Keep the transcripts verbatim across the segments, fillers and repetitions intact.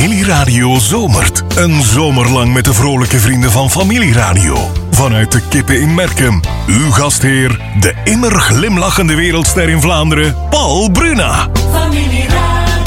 Familieradio zomert. Een zomer lang met de vrolijke vrienden van Familieradio. Vanuit de Kippen in Merkem. Uw gastheer, de immer glimlachende wereldster in Vlaanderen, Paul Bruna. Familieradio.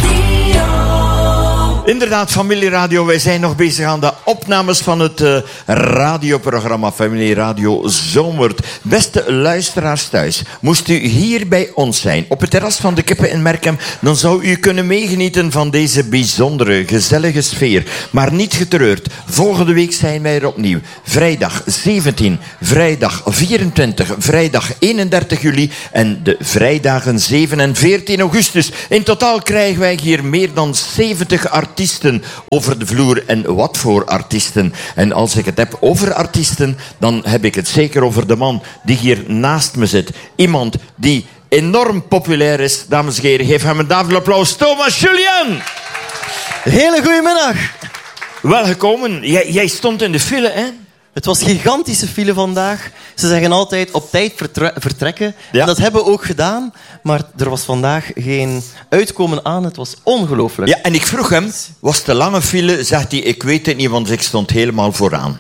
Inderdaad, Familieradio. Wij zijn nog bezig aan de opnames van het uh, radioprogramma Familieradio Zomert. Beste luisteraars thuis, moest u hier bij ons zijn, op het terras van de Kippen in Merkem, dan zou u kunnen meegenieten van deze bijzondere, gezellige sfeer. Maar niet getreurd, volgende week zijn wij er opnieuw. Vrijdag zeventien, vrijdag vierentwintig, vrijdag eenendertig juli en de vrijdagen zeven en veertien augustus. In totaal krijgen wij hier meer dan zeventig artiesten over de vloer. En wat voor artiesten. En als ik het heb over artiesten, dan heb ik het zeker over de man die hier naast me zit. Iemand die enorm populair is. Dames en heren, geef hem een daverend applaus. Thomas Julien! Hele goedemiddag. Welgekomen. Jij, jij stond in de file, hè? Het was gigantische file vandaag. Ze zeggen altijd op tijd vertre- vertrekken. Ja. En dat hebben we ook gedaan. Maar er was vandaag geen uitkomen aan. Het was ongelooflijk. Ja, en ik vroeg hem, was het te lange file? Zegt hij, ik weet het niet, want ik stond helemaal vooraan.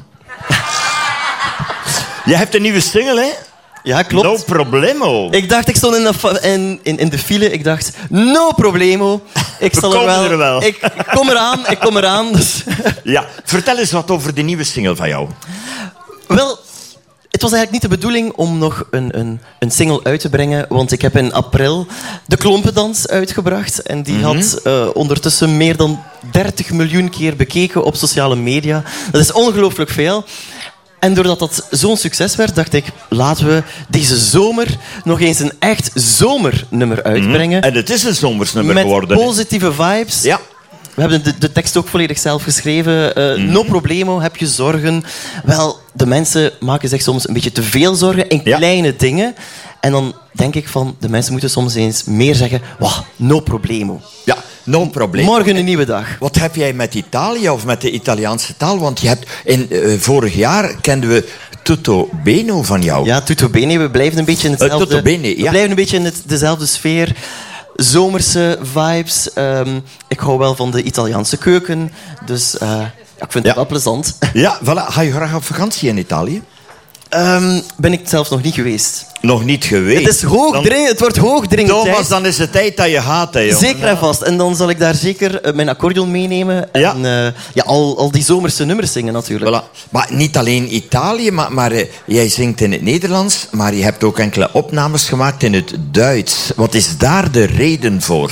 Jij hebt een nieuwe single, hè? Ja, klopt. No problemo. Ik dacht, ik stond in de, fa- in, in, in de file. Ik dacht, no problemo. Ik We zal er komen wel, er wel. Ik, ik kom eraan, ik kom eraan. Dus. Ja, vertel eens wat over de nieuwe single van jou. Wel, het was eigenlijk niet de bedoeling om nog een, een, een single uit te brengen, want ik heb in april de Klompendans uitgebracht en die Mm-hmm. had uh, ondertussen meer dan dertig miljoen keer bekeken op sociale media. Dat is ongelooflijk veel. En doordat dat zo'n succes werd, dacht ik, laten we deze zomer nog eens een echt zomernummer uitbrengen. Mm-hmm. En het is een zomersnummer Met geworden. positieve vibes. Ja. We hebben de, de tekst ook volledig zelf geschreven. Uh, Mm-hmm. No problemo, heb je zorgen? Wel, de mensen maken zich soms een beetje te veel zorgen in Ja. kleine dingen. En dan denk ik van, de mensen moeten soms eens meer zeggen, wow, no problemo. Ja, no probleem. Morgen een nieuwe dag. Wat heb jij met Italië of met de Italiaanse taal? Want je hebt in, uh, vorig jaar kenden we Tutto Bene van jou. Ja, tutto bene, we blijven een beetje in hetzelfde... Uh, tutto bene, ja. We blijven een beetje in het, dezelfde sfeer. Zomerse vibes. Um, ik hou wel van de Italiaanse keuken. Dus uh, ja, ik vind het Ja. wel plezant. Ja, voilà. Ga je graag op vakantie in Italië? Um, ben ik zelf nog niet geweest. Nog niet geweest. Het is hoogdringend, het wordt hoogdringend. Thomas, tijd. dan is het tijd dat je gaat, hè, jongen. Zeker en vast. En dan zal ik daar zeker uh, mijn accordeon meenemen. En Ja. uh, ja, al, al die zomerse nummers zingen natuurlijk. Voilà. Maar niet alleen Italië, maar, maar uh, jij zingt in het Nederlands, maar je hebt ook enkele opnames gemaakt in het Duits. Wat is daar de reden voor?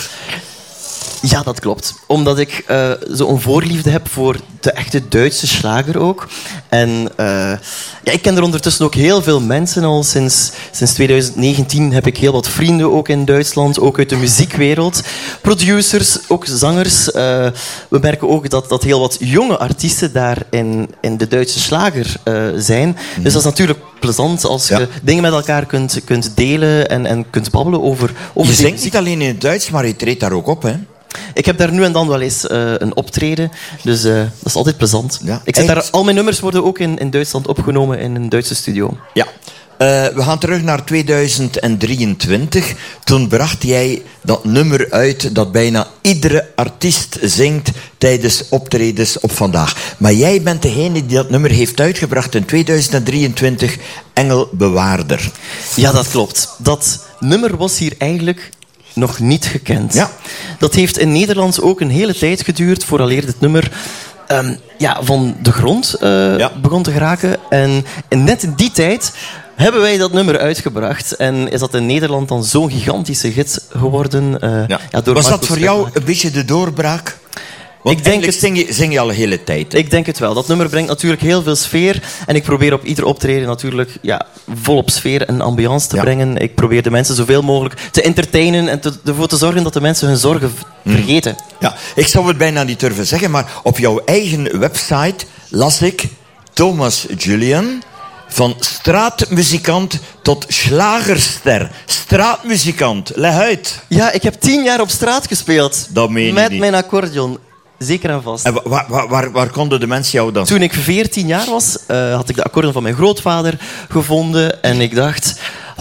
Ja, dat klopt. Omdat ik uh, zo'n voorliefde heb voor de echte Duitse slager ook. En uh, ja, ik ken er ondertussen ook heel veel mensen al. Sinds, sinds twintig negentien heb ik heel wat vrienden ook in Duitsland, ook uit de muziekwereld. Producers, ook zangers. Uh, we merken ook dat, dat heel wat jonge artiesten daar in, in de Duitse slager uh, zijn. Mm. Dus dat is natuurlijk plezant als je Ja. dingen met elkaar kunt, kunt delen en, en kunt babbelen over, over Je die zingt muziek. niet alleen in het Duits, maar je treedt daar ook op, hè? Ik heb daar nu en dan wel eens uh, een optreden, dus uh, dat is altijd plezant. Ja, ik zit daar, echt? al mijn nummers worden ook in, in Duitsland opgenomen in een Duitse studio. Ja. Uh, we gaan terug naar tweeduizend drieëntwintig. Toen bracht jij dat nummer uit dat bijna iedere artiest zingt tijdens optredens op Vandaag. Maar jij bent degene die dat nummer heeft uitgebracht in tweeduizend drieëntwintig, Engelbewaarder. Ja, dat klopt. Dat nummer was hier eigenlijk nog niet gekend. Ja. Dat heeft in Nederland ook een hele tijd geduurd vooraleer dit nummer um, ja, van de grond uh, Ja. begon te geraken. En, en net in die tijd hebben wij dat nummer uitgebracht. En is dat in Nederland dan zo'n gigantische hit geworden. Uh, Ja. ja, door Was dat Marco voor jou Sterkmaker. een beetje de doorbraak? Want Ik denk eigenlijk zing je, zing je al de hele tijd. Hè? Ik denk het wel. Dat nummer brengt natuurlijk heel veel sfeer. En ik probeer op ieder optreden natuurlijk ja, volop sfeer en ambiance te Ja. brengen. Ik probeer de mensen zoveel mogelijk te entertainen en te, ervoor te zorgen dat de mensen hun zorgen v- vergeten. Ja, ik zou het bijna niet durven zeggen, maar op jouw eigen website las ik Thomas Julien, van straatmuzikant tot slagerster. Straatmuzikant, leg uit. Ja, ik heb tien jaar op straat gespeeld. Dat meen je Met niet. mijn accordeon. Zeker en vast. En waar, waar, waar, waar konden de mensen jou dan... Toen ik veertien jaar was, uh, had ik de accordeon van mijn grootvader gevonden. En ik dacht,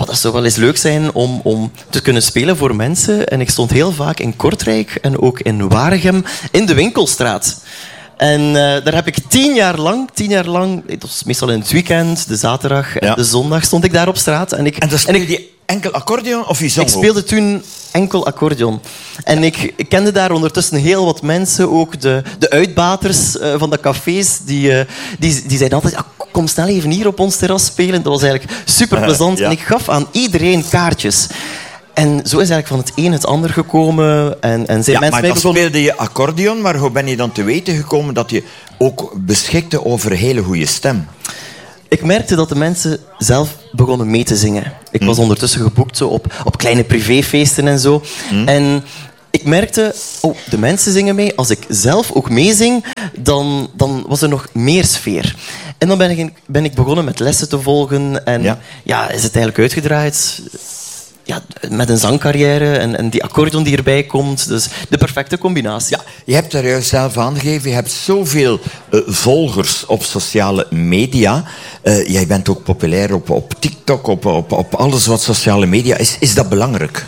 oh, dat zou wel eens leuk zijn om, om te kunnen spelen voor mensen. En ik stond heel vaak in Kortrijk en ook in Waregem in de Winkelstraat. En uh, daar heb ik tien jaar lang, tien jaar lang, het was meestal in het weekend, de zaterdag en ja. de zondag stond ik daar op straat. En, ik, en dan speelde en ik, je enkel accordeon of je zong Ik speelde ook? toen enkel accordeon. En ja. ik, ik kende daar ondertussen heel wat mensen, ook de, de uitbaters uh, van de cafés, die, uh, die, die zeiden altijd, ah, kom snel even hier op ons terras spelen. Dat was eigenlijk super plezant. Uh, ja. En ik gaf aan iedereen kaartjes. En zo is eigenlijk van het een het ander gekomen. En, en zijn ja, mensen maar mij dan begonnen... speelde je accordeon, maar hoe ben je dan te weten gekomen dat je ook beschikte over een hele goede stem? Ik merkte dat de mensen zelf begonnen mee te zingen. Ik was mm. ondertussen geboekt zo op, op kleine privéfeesten en zo. Mm. En ik merkte, oh, de mensen zingen mee. Als ik zelf ook meezing, dan, dan was er nog meer sfeer. En dan ben ik, ben ik begonnen met lessen te volgen. En ja, ja is het eigenlijk uitgedraaid... Ja, met een zangcarrière en, en die accordeon die erbij komt. Dus de perfecte combinatie. Ja, je hebt er juist zelf aangegeven. Je hebt zoveel uh, volgers op sociale media. Uh, jij bent ook populair op, op TikTok, op, op, op alles wat sociale media is. Is dat belangrijk?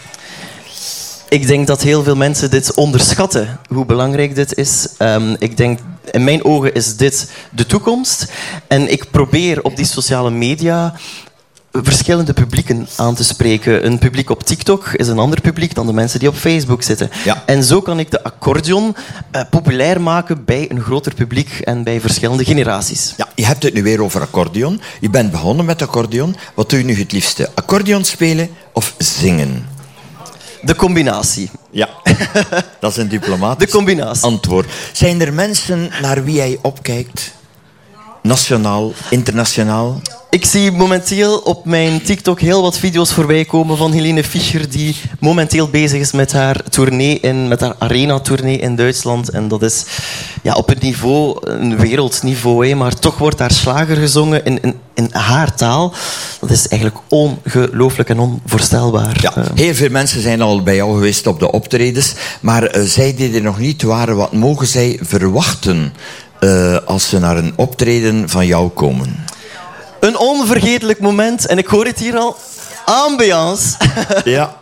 Ik denk dat heel veel mensen dit onderschatten, hoe belangrijk dit is. Um, ik denk, in mijn ogen is dit de toekomst. En ik probeer op die sociale media... verschillende publieken aan te spreken. Een publiek op TikTok is een ander publiek dan de mensen die op Facebook zitten. Ja. En zo kan ik de accordeon uh, populair maken bij een groter publiek en bij verschillende generaties. Ja, je hebt het nu weer over accordeon. Je bent begonnen met accordeon. Wat doe je nu het liefste? Accordeon spelen of zingen? De combinatie. Ja, dat is een diplomatisch de combinatie. antwoord. Zijn er mensen naar wie jij opkijkt? Nationaal, internationaal? Ik zie momenteel op mijn TikTok heel wat video's voorbij komen van Helene Fischer, die momenteel bezig is met haar tournee in, met haar arena-tournee in Duitsland. En dat is ja, op een niveau, een wereldniveau, hè, maar toch wordt haar slager gezongen in, in, in haar taal. Dat is eigenlijk ongelooflijk en onvoorstelbaar. Ja, heel veel mensen zijn al bij jou geweest op de optredens, maar uh, zij die er nog niet waren, wat mogen zij verwachten uh, als ze naar een optreden van jou komen? Een onvergetelijk moment. En ik hoor het hier al. Ambiance. Ja.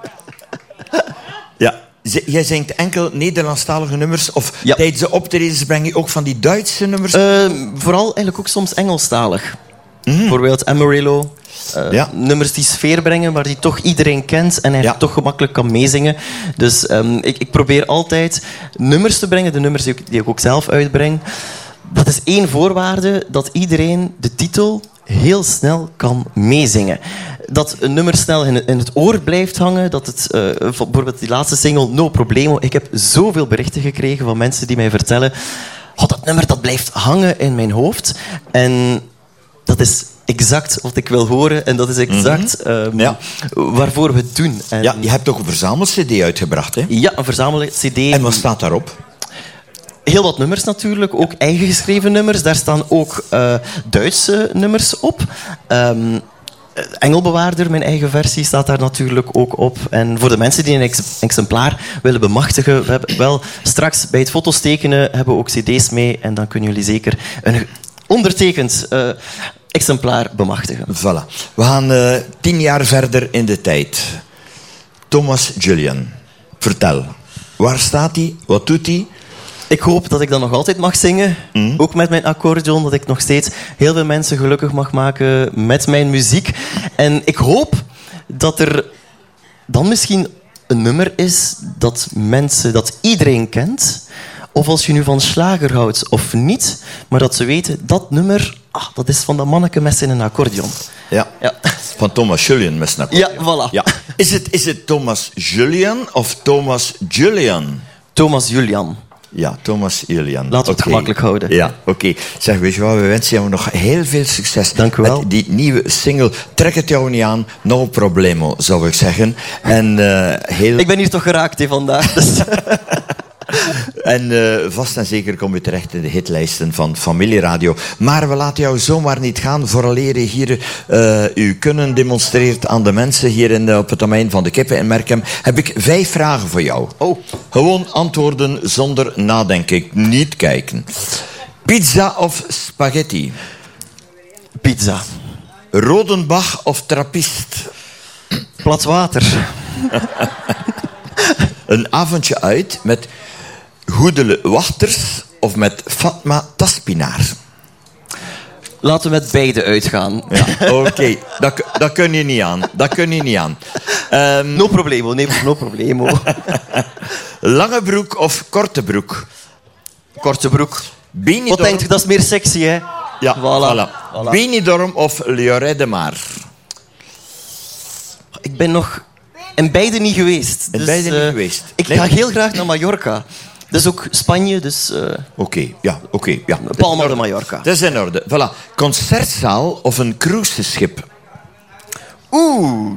Ja. Jij zingt enkel Nederlandstalige nummers? Of ja. tijdens de optredens breng je ook van die Duitse nummers? Uh, vooral eigenlijk ook soms Engelstalig. Mm. Bijvoorbeeld Amarillo. Uh, ja. Nummers die sfeer brengen, maar die toch iedereen kent en hij ja. toch gemakkelijk kan meezingen. Dus um, ik, ik probeer altijd nummers te brengen, de nummers die ik, die ik ook zelf uitbreng. Dat is één voorwaarde, dat iedereen de titel heel snel kan meezingen. Dat een nummer snel in het, in het oor blijft hangen. Dat het, uh, bijvoorbeeld die laatste single, No Problemo. Ik heb zoveel berichten gekregen van mensen die mij vertellen... Oh, dat nummer dat blijft hangen in mijn hoofd. En dat is exact wat ik wil horen. En dat is exact mm-hmm. um, ja. waarvoor we het doen. En ja, je hebt toch een verzamel-cd uitgebracht, hè? Ja, een verzamel-cd. En wat staat daarop? Heel wat nummers natuurlijk, ook eigen geschreven nummers. Daar staan ook uh, Duitse nummers op. Um, Engelbewaarder, mijn eigen versie, staat daar natuurlijk ook op. En voor de mensen die een ex- exemplaar willen bemachtigen, we hebben wel straks bij het foto's tekenen hebben we ook cd's mee. En dan kunnen jullie zeker een ondertekend uh, exemplaar bemachtigen. Voilà. We gaan uh, tien jaar verder in de tijd. Thomas Julian, vertel. Waar staat hij? Wat doet hij? Ik hoop dat ik dan nog altijd mag zingen. Mm. Ook met mijn accordeon. Dat ik nog steeds heel veel mensen gelukkig mag maken met mijn muziek. En ik hoop dat er dan misschien een nummer is dat mensen, dat iedereen kent. Of als je nu van slager houdt of niet. Maar dat ze weten, dat nummer, ah, dat is van dat manneke met zijn accordeon. Ja. ja. Van Thomas Julian met zijn accordeon. Ja, voilà. Ja. Is het, is het Thomas Julian of Thomas Julian? Thomas Julian. Ja, Thomas Julian. Laten we het okay. gemakkelijk houden. Ja, oké. Okay. Zeg, weet je wat, we wensen jou nog heel veel succes. Dank u wel. Met die nieuwe single. Trek het jou niet aan, no problemo, zou ik zeggen. En, uh, heel... Ik ben hier toch geraakt he, vandaag. Dus. En uh, vast en zeker kom je terecht in de hitlijsten van Familieradio. Maar we laten jou zomaar niet gaan, vooraleer je hier uh, u kunnen demonstreert aan de mensen hier in de, op het domein van de kippen in Merkem. Heb ik vijf vragen voor jou. Oh. Gewoon antwoorden zonder nadenken, niet kijken. Pizza of spaghetti? Pizza. Rodenbach of trappist? Plat water. Een avondje uit met Goedele Wachters of met Fatma Taspinaar? Laten we met beide uitgaan. Ja, oké. Okay. Dat, dat kun je niet aan. Dat kun je niet aan. Um, no problemo, nee, no problemo. Lange broek of korte broek? Korte broek. Benidorm... Wat denkt je, dat is meer sexy, hè? Ja, voilà. voilà. voilà. Benidorm of Lloret de Mar? Ik ben nog in beide niet geweest. In dus, beide uh, niet geweest? Ik Nee. ga heel graag naar Mallorca. Dat is ook Spanje, dus... Uh, Oké, okay, ja, oké. Okay, ja. Palma de Mallorca. Dat is in orde. Voilà. Concertzaal of een cruiseschip? Oeh...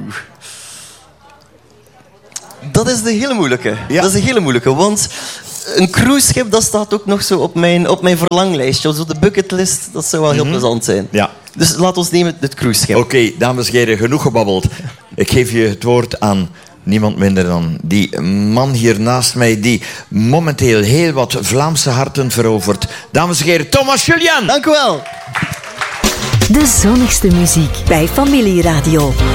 Dat is de hele moeilijke. Ja. Dat is de hele moeilijke, want een cruiseschip dat staat ook nog zo op mijn, op mijn verlanglijstje. Zo de bucketlist, dat zou wel heel Mm-hmm. plezant zijn. Ja. Dus laat ons nemen het cruiseschip. Oké, okay, dames en heren, genoeg gebabbeld. Ik geef je het woord aan niemand minder dan die man hier naast mij, die momenteel heel wat Vlaamse harten verovert. Dames en heren, Thomas Julian! Dank u wel. De zonnigste muziek bij Familieradio.